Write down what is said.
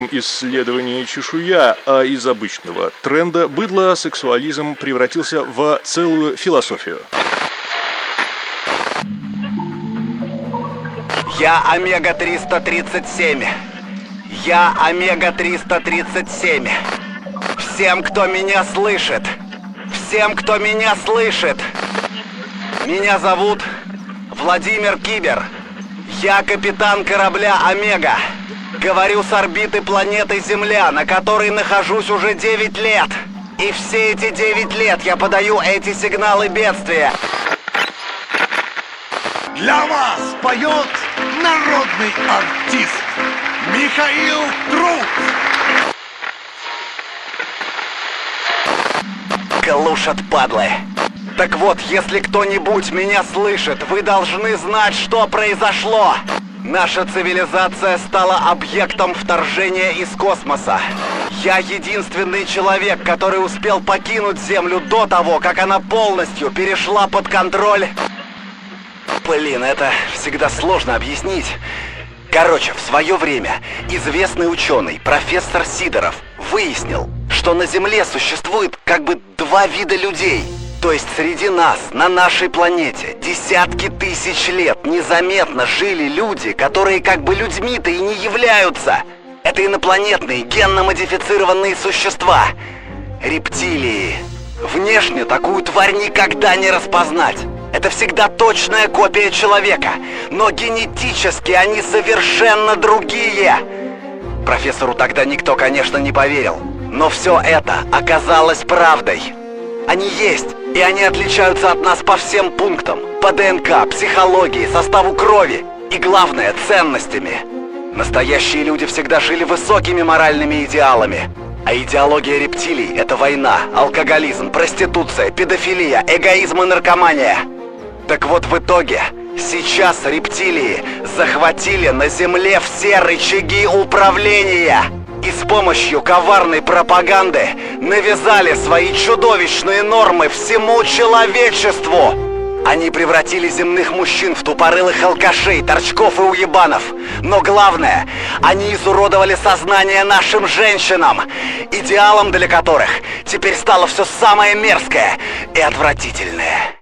Исследование чешуя, а из обычного тренда быдло-сексуализм превратился в целую философию. Я Омега-337. Я Омега-337. Всем, кто меня слышит. Всем, кто меня слышит. Меня зовут Владимир Кибер. Я капитан корабля «Омега». Говорю с орбиты планеты Земля, на которой нахожусь уже 9 лет. И все эти 9 лет я подаю эти сигналы бедствия. Для вас поет народный артист Михаил Труд. Глушат, падлы. Так вот, если кто-нибудь меня слышит, вы должны знать, что произошло. Наша цивилизация стала объектом вторжения из космоса. Я единственный человек, который успел покинуть Землю до того, как она полностью перешла под контроль. Блин, это всегда сложно объяснить. Короче, в свое время известный ученый, профессор Сидоров, выяснил, что на Земле существует как бы два вида людей. То есть среди нас, на нашей планете, десятки тысяч лет незаметно жили люди, которые как бы людьми-то и не являются. Это инопланетные, генно-модифицированные существа. Рептилии. Внешне такую тварь никогда не распознать. Это всегда точная копия человека, но генетически они совершенно другие. Профессору тогда никто, конечно, не поверил, но все это оказалось правдой. Они есть, и они отличаются от нас по всем пунктам. По ДНК, психологии, составу крови и, главное, ценностями. Настоящие люди всегда жили высокими моральными идеалами. А идеология рептилий – это война, алкоголизм, проституция, педофилия, эгоизм и наркомания. Так вот, в итоге, сейчас рептилии захватили на Земле все рычаги управления. И с помощью коварной пропаганды навязали свои чудовищные нормы всему человечеству. Они превратили земных мужчин в тупорылых алкашей, торчков и уебанов. Но главное, они изуродовали сознание нашим женщинам, идеалом для которых теперь стало все самое мерзкое и отвратительное.